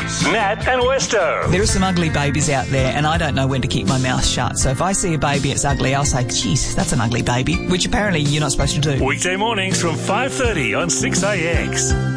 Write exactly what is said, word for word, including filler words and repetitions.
Nat and Westo. There are some ugly babies out there, and I don't know when to keep my mouth shut. So if I see a baby that's ugly, I'll say, geez, that's an ugly baby, which apparently you're not supposed to do. Weekday mornings from five thirty on six A X.